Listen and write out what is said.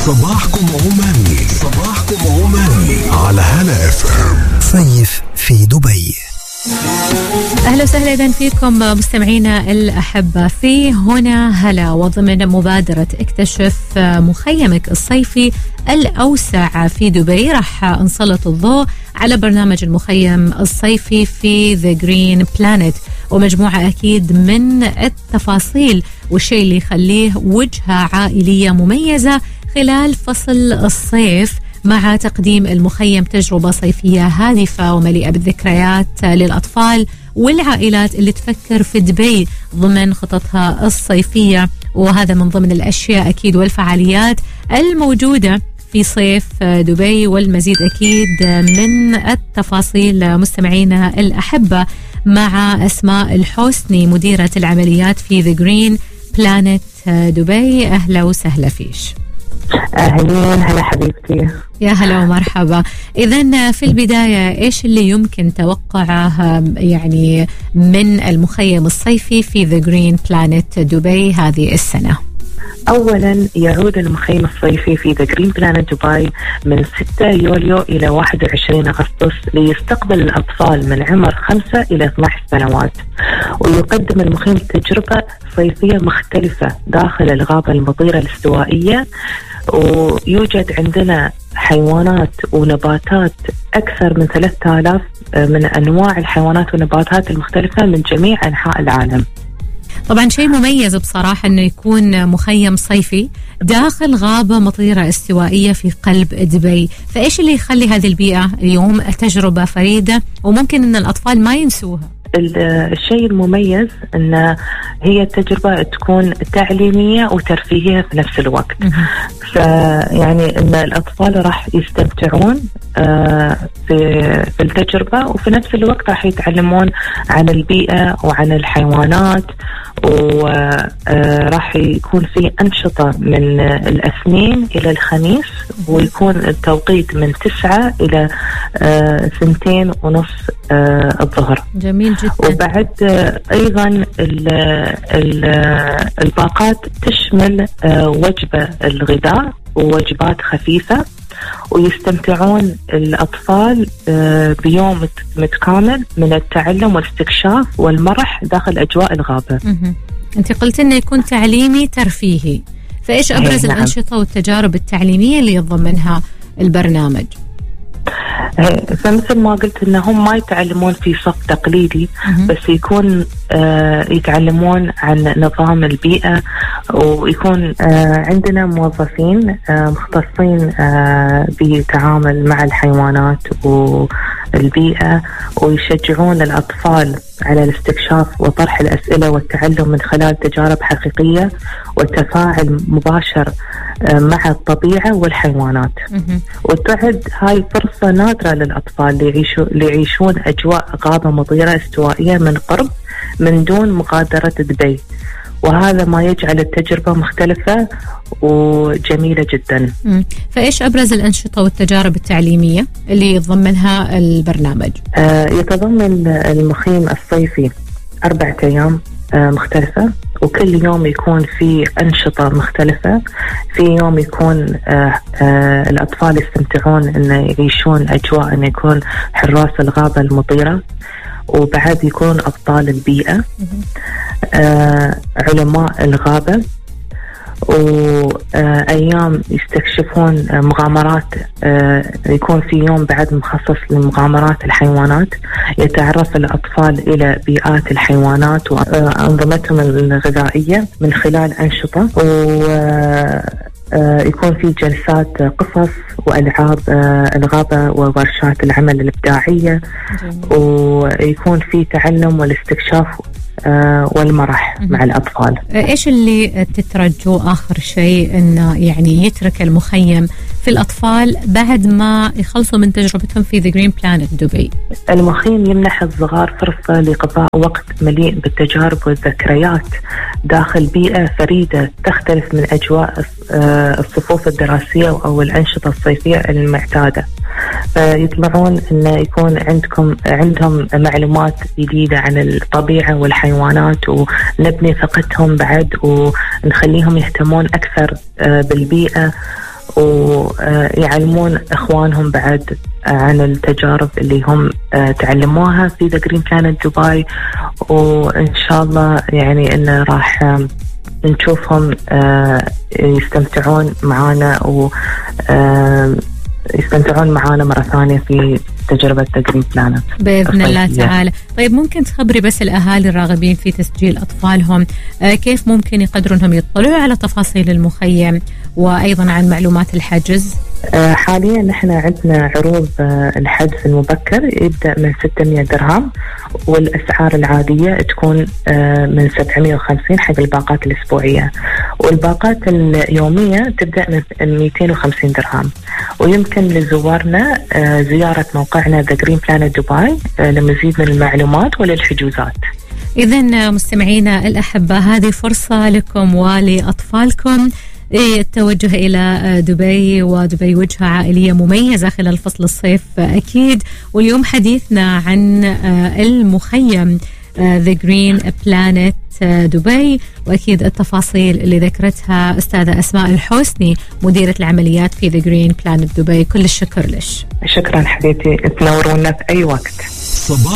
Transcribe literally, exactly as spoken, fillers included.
صباحكم عماني، صباحكم عماني على هلا اف ام. صيف في دبي. أهلا وسهلا إذن فيكم مستمعينا الأحبة في هنا هلا، وضمن مبادرة اكتشف مخيمك الصيفي الأوسع في دبي راح نسلط الضوء على برنامج المخيم الصيفي في The Green Planet، ومجموعة أكيد من التفاصيل والشيء اللي يخليه وجهة عائلية مميزة خلال فصل الصيف، مع تقديم المخيم تجربة صيفية هادفة ومليئة بالذكريات للأطفال والعائلات اللي تفكر في دبي ضمن خططها الصيفية. وهذا من ضمن الأشياء أكيد والفعاليات الموجودة في صيف دبي، والمزيد أكيد من التفاصيل مستمعينا الأحبة مع أسماء الحسني مديرة العمليات في The Green Planet دبي. أهلا وسهلا فيش. أهلين، هلا حبيبتي. يا هلا ومرحبا. إذن في البداية إيش اللي يمكن توقعه يعني من المخيم الصيفي في The Green Planet دبي هذه السنة؟ أولا يعود المخيم الصيفي في The Green Planet دبي من ستة يوليو إلى واحد وعشرين أغسطس ليستقبل الأطفال من عمر خمسة إلى اثنتي عشرة سنوات، ويقدم المخيم تجربة صيفية مختلفة داخل الغابة المطيرة الاستوائية. ويوجد عندنا حيوانات ونباتات أكثر من ثلاثة آلاف من أنواع الحيوانات والنباتات المختلفة من جميع أنحاء العالم. طبعا شيء مميز بصراحة أنه يكون مخيم صيفي داخل غابة مطيرة استوائية في قلب دبي، فإيش اللي يخلي هذه البيئة اليوم تجربة فريدة وممكن أن الأطفال ما ينسوها؟ الشيء المميز أن هي التجربة تكون تعليمية وترفيهية في نفس الوقت. فيعني أن الأطفال راح يستمتعون في التجربة، وفي نفس الوقت راح يتعلمون عن البيئة وعن الحيوانات، وراح يكون في أنشطة من الاثنين إلى الخميس، ويكون التوقيت من تسعة إلى سنتين ونص الظهر. جميل جدا. وبعد أيضا الباقات تشمل وجبة الغداء ووجبات خفيفة، ويستمتعون الأطفال بيوم متكامل من التعلم والاستكشاف والمرح داخل أجواء الغابة. أنت قلت إنه يكون تعليمي ترفيهي، فإيش أبرز نعم. الأنشطة والتجارب التعليمية اللي يتضمنها البرنامج؟ فمثل ما قلت إنهم ما يتعلمون في صف تقليدي، بس يكون آه يتعلمون عن نظام البيئة، ويكون آه عندنا موظفين آه مختصين آه بالتعامل مع الحيوانات والبيئة، ويشجعون الأطفال على الاستكشاف وطرح الأسئلة والتعلم من خلال تجارب حقيقية والتفاعل مباشر مع الطبيعة والحيوانات. وتعد هاي فرصة نادرة للأطفال ليعيشوا ليعيشون أجواء غابة مطيرة استوائية من قرب من دون مغادرة دبي، وهذا ما يجعل التجربة مختلفة وجميلة جدا. مم. فإيش أبرز الأنشطة والتجارب التعليمية اللي يتضمنها البرنامج؟ آه يتضمن المخيم الصيفي أربعة أيام آه مختلفة، وكل يوم يكون في أنشطة مختلفة. في يوم يكون آه آه الأطفال يستمتعون أن يعيشون أجواء أن يكون حراس الغابة المطيرة، وبعد يكون أبطال البيئة، آه علماء الغابة، وأيام يستكشفون مغامرات. آه يكون في يوم بعد مخصص لمغامرات الحيوانات، يتعرف الأطفال إلى بيئات الحيوانات وأنظمتهم الغذائية من خلال أنشطة، ويكون في جلسات قصص وألعاب الغابة وورشات العمل الإبداعية، ويكون في تعلم والاستكشاف والمرح مع الأطفال. إيش اللي تترجوا آخر شيء إنه يعني يترك المخيم في الأطفال بعد ما يخلصوا من تجربتهم في The Green Planet دبي؟ المخيم يمنح الصغار فرصة لقضاء وقت مليء بالتجارب والذكريات داخل بيئة فريدة تختلف من أجواء الصفوف الدراسية أو الأنشطة الصيفية المعتادة. فيطلعون أن يكون عندكم عندهم معلومات جديدة عن الطبيعة والحيوانات، ونبني ثقتهم بعد ونخليهم يهتمون أكثر بالبيئة، ويعلمون إخوانهم بعد عن التجارب اللي هم تعلموها في ذا جرين بلانت دبي. وإن شاء الله يعني إنه راح نشوفهم يستمتعون معانا و يستمتعون معانا مرة ثانية في تجربة جرين بلانت بإذن الله تعالى. طيب ممكن تخبري بس الأهالي الراغبين في تسجيل أطفالهم كيف ممكن يقدروا أنهم يطلعوا على تفاصيل المخيم وأيضا عن معلومات الحجز؟ حاليا نحن عندنا عروض الحجز المبكر يبدأ من ستمائة درهم، والأسعار العادية تكون من سبعمائة وخمسين حق الباقات الأسبوعية، والباقات اليومية تبدأ من مئتين وخمسين درهم. ويمكن لزوارنا زيارة موقعنا ذا جرين بلانت دبي لمزيد من المعلومات وللحجوزات. إذن مستمعينا الأحبة، هذه فرصة لكم ولأطفالكم التوجه إلى دبي، ودبي وجهة عائلية مميزة خلال فصل الصيف أكيد. واليوم حديثنا عن المخيم The Green Planet دبي، وأكيد التفاصيل اللي ذكرتها أستاذة أسماء الحوسني مديرة العمليات في The Green Planet دبي. كل الشكر لش. شكرا حبيبتي، تنورونا في أي وقت.